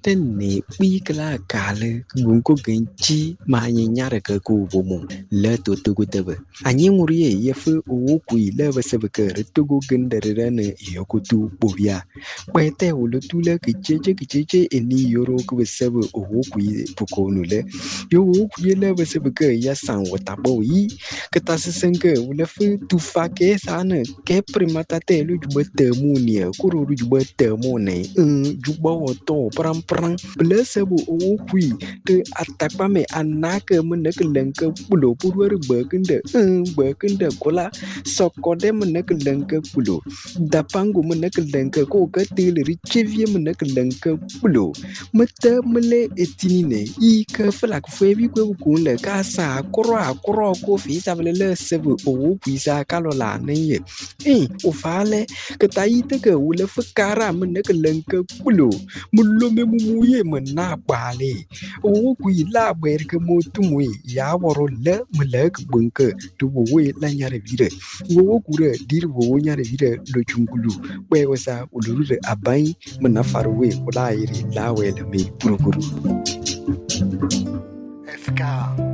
ne bikla kale gunko genchi ma nyare ka ku bomo le to tugutebe anyi murie yefu o ku ile basebeke retugo gendere ne yokutu bobia kwete ulutule kicheche eni yoro ku besebe o ku pukonule yo ku ile basebeke ya san watabo yi ketasenke ulefu tufake sana ke primata te lu jubete munia kuru jubete mone jubo to pram blessable o kui te atakpa me anake meneke lenke pulo purwer bekende kola sokode meneke lenke pulo dapangu meneke lenke ko katile richevie meneke lenke pulo mete mele etinine I ke flak febi ko kunle ka sa kro ko fi sabele sebe o kui sa kalola ne o fale ke taite ke ule fukara meneke lenke pulo mulo me muye mena bale o ku ila ber ke motumwe ya woro le melek bunke to we la nyare vire wo kure dir wo nyare vire lo chungulu we wasa uluru abai mena farwe wala iri la we le me purupuru FK